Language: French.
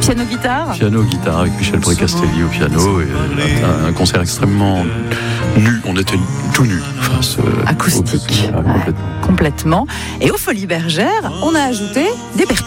Piano-guitare. Piano-guitare avec Michel Précastelli au piano. Et un concert extrêmement nu. On était tout nus face acoustique. complètement. Complètement. Et aux Folies Bergères, on a ajouté des percus.